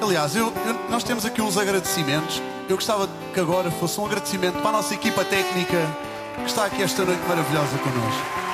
Aliás, nós temos aqui uns agradecimentos. Eu gostava que agora fosse um agradecimento para a nossa equipa técnica que está aqui esta noite maravilhosa connosco.